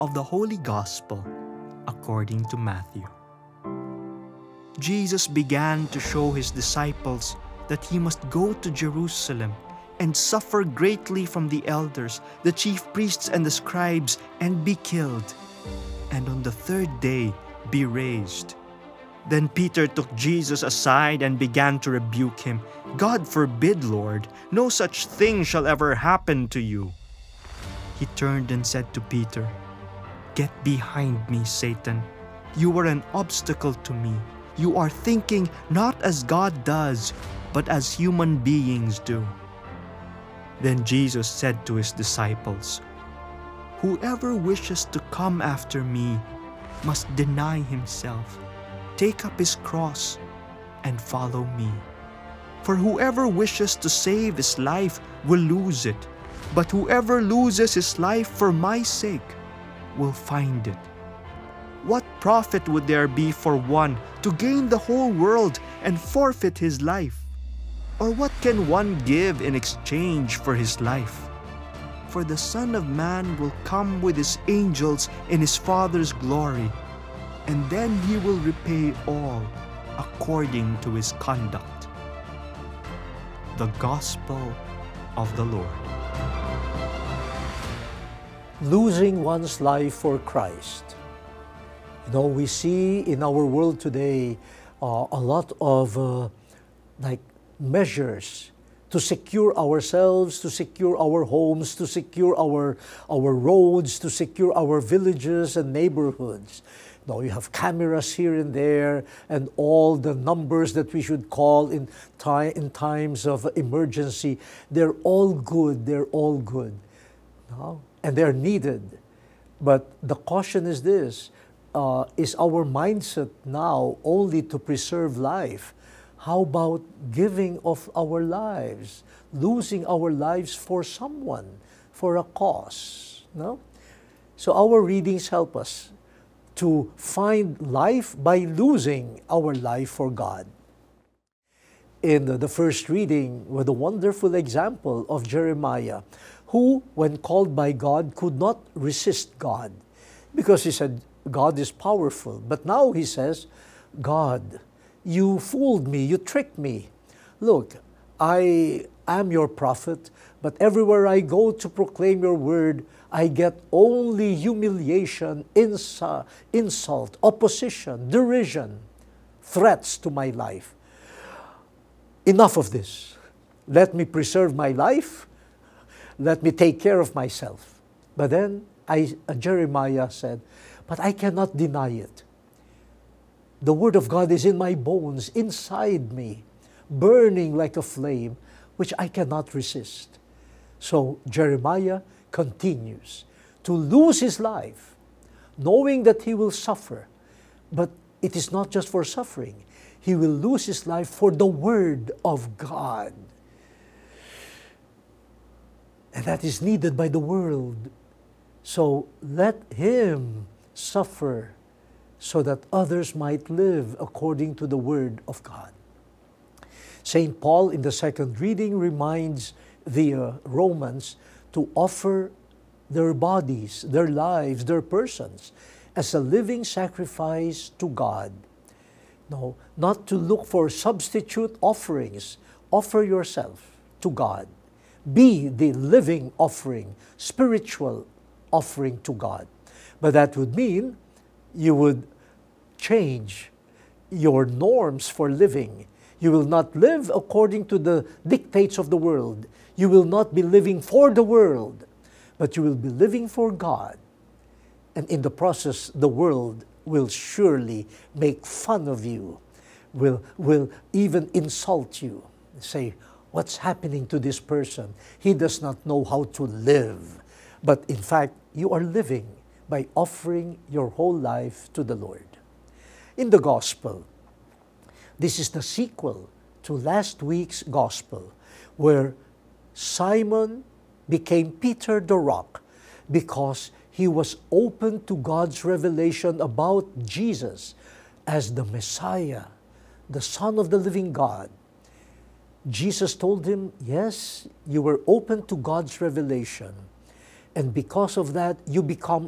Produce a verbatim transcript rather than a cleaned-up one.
of the Holy Gospel according to Matthew. Jesus began to show his disciples that he must go to Jerusalem and suffer greatly from the elders, the chief priests and the scribes, and be killed, and on the third day be raised. Then Peter took Jesus aside and began to rebuke him. "God forbid, Lord, no such thing shall ever happen to you." He turned and said to Peter, "Get behind me, Satan. You are an obstacle to me. You are thinking not as God does, but as human beings do." Then Jesus said to his disciples, "Whoever wishes to come after me must deny himself, take up his cross, and follow me. For whoever wishes to save his life will lose it, but whoever loses his life for my sake will find it. What profit would there be for one to gain the whole world and forfeit his life? Or what can one give in exchange for his life? For the Son of Man will come with his angels in his Father's glory, and then he will repay all according to his conduct." The Gospel of the Lord. Losing one's life for Christ. You know, we see in our world today uh, a lot of uh, like measures to secure ourselves, to secure our homes, to secure our, our roads, to secure our villages and neighborhoods. Now you have cameras here and there, and all the numbers that we should call in, time, in times of emergency. They're all good, they're all good. No? And they're needed. But the caution is this, uh, is our mindset now only to preserve life? How about giving of our lives, losing our lives for someone, for a cause? No? So our readings help us to find life by losing our life for God. In the first reading was a wonderful example of Jeremiah, who, when called by God, could not resist God because he said, God is powerful. But now he says, God, you fooled me, you tricked me. Look, I am your prophet, but everywhere I go to proclaim your word, I get only humiliation, insu- insult, opposition, derision, threats to my life. Enough of this. Let me preserve my life. Let me take care of myself. But then I, uh, Jeremiah said, but I cannot deny it. The word of God is in my bones, inside me, burning like a flame, which I cannot resist. So Jeremiah continues to lose his life, knowing that he will suffer. But it is not just for suffering. He will lose his life for the word of God. And that is needed by the world. So let him suffer so that others might live according to the word of God. Saint Paul in the second reading reminds the uh, Romans to offer their bodies, their lives, their persons as a living sacrifice to God. No, not to look for substitute offerings. Offer yourself to God. Be the living offering, spiritual offering to God. But that would mean you would change your norms for living. You will not live according to the dictates of the world. You will not be living for the world, but you will be living for God. And in the process, the world will surely make fun of you, will, will even insult you, say, what's happening to this person? He does not know how to live. But in fact, you are living by offering your whole life to the Lord. In the Gospel, this is the sequel to last week's Gospel, where Simon became Peter the Rock because he was open to God's revelation about Jesus as the Messiah, the Son of the living God. Jesus told him, yes, you were open to God's revelation, and because of that, you become